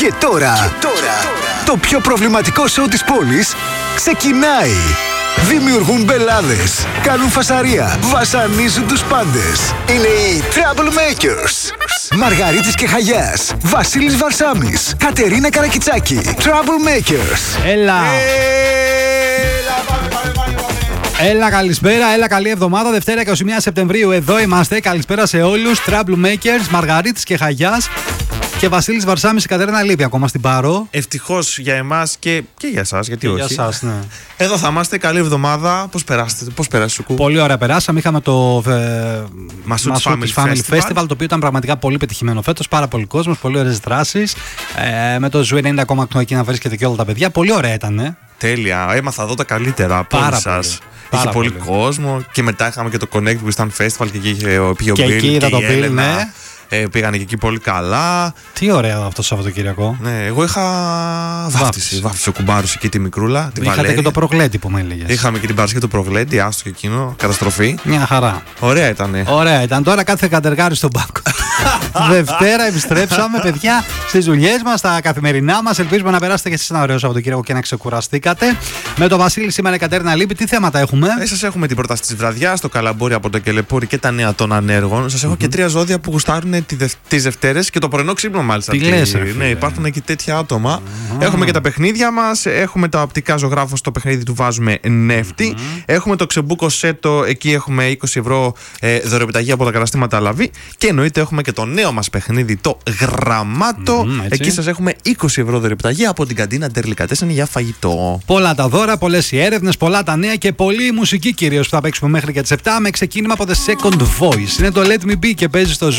Και τώρα, το πιο προβληματικό σοου της πόλης ξεκινάει. Δημιουργούν μπελάδες, κάνουν φασαρία, βασανίζουν τους πάντες. Είναι οι Troublemakers. Μαργαρίτης και Χαγιάς, Βασίλης Βαρσάμης, Κατερίνα Καρακιτσάκη. Troublemakers. Έλα, καλησπέρα, έλα, καλή εβδομάδα. Δευτέρα 21 Σεπτεμβρίου, εδώ είμαστε. Καλησπέρα σε όλους. Troublemakers, Μαργαρίτης και Χαγιάς. Και Βασίλης Βαρσάμης, η Κατερίνα λείπει ακόμα στην Πάρο. Ευτυχώς για εμάς και για εσάς, γιατί όχι. Για εσάς, ναι. Εδώ θα είμαστε, καλή εβδομάδα. Πώς περάσετε, πώς πέρασε Σουκού? Πολύ ωραία περάσαμε. Είχαμε το Massoud Family Festival, το οποίο ήταν πραγματικά πολύ πετυχημένο φέτος. Πάρα πολύ κόσμος, πολύ ωραίες δράσεις. Με το Zoo 90,8 εκεί να βρίσκεται και όλα τα παιδιά. Πολύ ωραία ήταν. Τέλεια. Έμαθα εδώ τα καλύτερα από όλους σας. Είχε πολύ κόσμο και μετά είχαμε και το Connect που ήταν festival και εκεί είχε ο Bill. Και εκεί είδα τον Bill, ναι. Πήγανε και εκεί πολύ καλά. Τι ωραίο αυτό το Σαββατοκύριακο. Ναι, εγώ είχα βάφτιση ο κουμπάρος εκεί τη μικρούλα. Τη είχατε και το Προγλέτη που με έλεγες. Είχαμε και την Παρασκευή του Προγλέτη, άστο και εκείνο. Καταστροφή. Μια χαρά. Ωραία ήταν. Ωραία ήταν. Τώρα κάθε κατεργάρι στον πάγκο. Δευτέρα επιστρέψαμε, παιδιά, στις δουλειές μας, στα καθημερινά μας. Ελπίζουμε να περάσετε και εσείς ένα ωραίο Σαββατοκύριακο και να ξεκουραστήκατε. Με τον Βασίλη σήμερα η Κατερίνα λείπει. Τι θέματα έχουμε? Σας έχουμε την πρόταση της βραδιάς, το καλαμπούρι από το Κελεπούρι και τα νέα των ανέργων. Σας έχω και 3 ζώδια που γουστάρουν τις Δευτέρες και το πρωινό ξύπνο, μάλιστα. Τι λες, ρε, ναι, υπάρχουν και τέτοια άτομα. Έχουμε και τα παιχνίδια μας. Έχουμε τα οπτικά ζωγράφο, στο παιχνίδι του βάζουμε νεύτη. Έχουμε το ξεμπούκο σέτο, εκεί έχουμε 20 ευρώ δωρεοπιταγή από τα καταστήματα Λαβή. Και εννοείται έχουμε και το νέο μας παιχνίδι, το γραμμάτο. Εκεί σας έχουμε 20 ευρώ δωρεοπιταγή από την καντίνα Ντερλικατέσεν για φαγητό. Πολλά τα δώρα, πολλές οι έρευνες, πολλά τα νέα και πολλή μουσική κυρίως που θα παίξουμε μέχρι και τις 7 με ξεκίνημα από The Second Voice. Είναι το Let Me Be και παίζει στο